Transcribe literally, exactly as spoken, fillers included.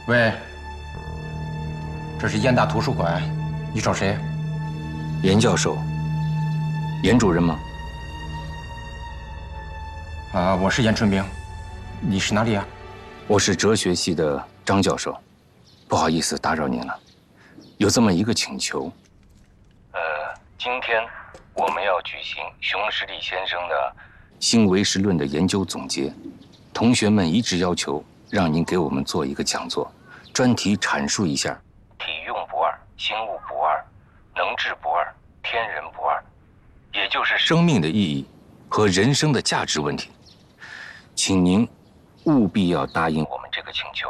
喂，这是燕大图书馆，你找谁？ 严教授，严主任吗？ 啊，我是严春明，你是哪里啊？ 我是哲学系的张教授，不好意思打扰您了，有这么一个请求。呃，今天我们要举行熊十力先生的新唯识论的研究总结，同学们一致要求让您给我们做一个讲座，专题阐述一下体用不二、心物不二、能治不二、天人不二，也就是生命的意义和人生的价值问题。请您务必要答应我们这个请求。